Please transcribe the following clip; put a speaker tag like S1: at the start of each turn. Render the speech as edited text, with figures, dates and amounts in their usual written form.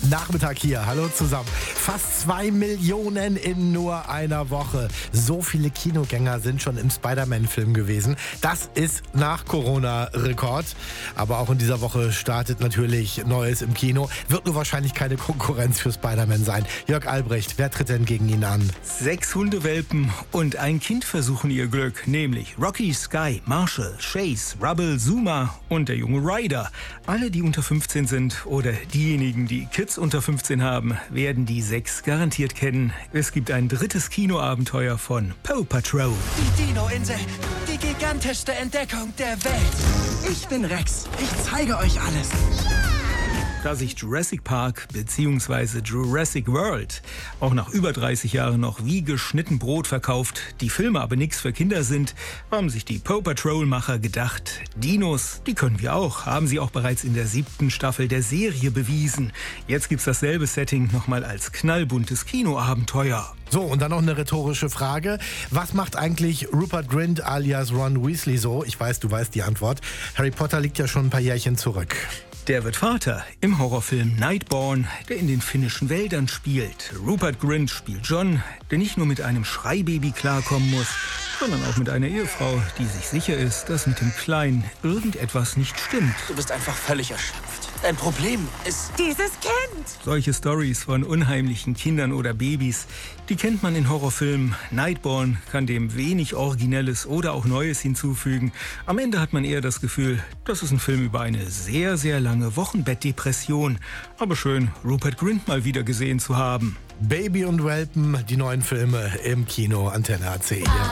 S1: Nachmittag hier. Hallo zusammen. Fast 2 Millionen in nur einer Woche. So viele Kinogänger sind schon im Spider-Man-Film gewesen. Das ist nach Corona Rekord. Aber auch in dieser Woche startet natürlich Neues im Kino. Wird nur wahrscheinlich keine Konkurrenz für Spider-Man sein. Jörg Albrecht, wer tritt denn gegen ihn an?
S2: 6 Hundewelpen und ein Kind versuchen ihr Glück. Nämlich Rocky, Sky, Marshall, Chase, Rubble, Zuma und der junge Ryder. Alle, die unter 15 sind oder diejenigen, die Kids unter 15 haben, werden die 6 garantiert kennen. Es gibt ein drittes Kinoabenteuer von Paw Patrol.
S3: Die Dino-Insel, die gigantischste Entdeckung der Welt. Ich bin Rex. Ich zeige euch alles.
S2: Da sich Jurassic Park bzw. Jurassic World auch nach über 30 Jahren noch wie geschnitten Brot verkauft, die Filme aber nichts für Kinder sind, haben sich die Paw Patrol-Macher gedacht, Dinos, die können wir auch, haben sie auch bereits in der 7. Staffel der Serie bewiesen. Jetzt gibt's dasselbe Setting nochmal als knallbuntes Kinoabenteuer.
S1: So, und dann noch eine rhetorische Frage. Was macht eigentlich Rupert Grint alias Ron Weasley so? Ich weiß, du weißt die Antwort. Harry Potter liegt ja schon ein paar Jährchen zurück.
S2: Der wird Vater im Horrorfilm Nightborn, der in den finnischen Wäldern spielt. Rupert Grint spielt John, der nicht nur mit einem Schreibaby klarkommen muss, sondern auch mit einer Ehefrau, die sich sicher ist, dass mit dem Kleinen irgendetwas nicht stimmt.
S3: Du bist einfach völlig erschöpft. Dein Problem ist
S4: dieses Kind.
S2: Solche Stories von unheimlichen Kindern oder Babys, die kennt man in Horrorfilmen. Nightborn kann dem wenig Originelles oder auch Neues hinzufügen. Am Ende hat man eher das Gefühl, das ist ein Film über eine sehr, sehr lange Wochenbettdepression. Aber schön, Rupert Grint mal wieder gesehen zu haben.
S1: Baby und Welpen, die neuen Filme im Kino Antenne AC.